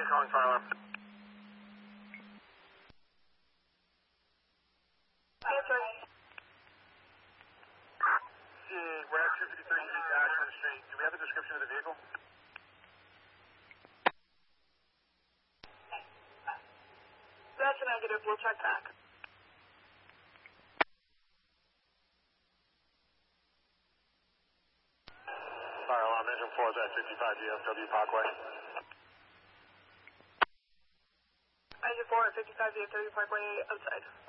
calling fire alarm. Answer. See, we're at 253 East Ashland Street. Do we have a description of the vehicle? That's a negative. We'll check back. Fire alarm, engine 4 is at 55 DFW Parkway. Engine 4 at 55 DFW Parkway outside.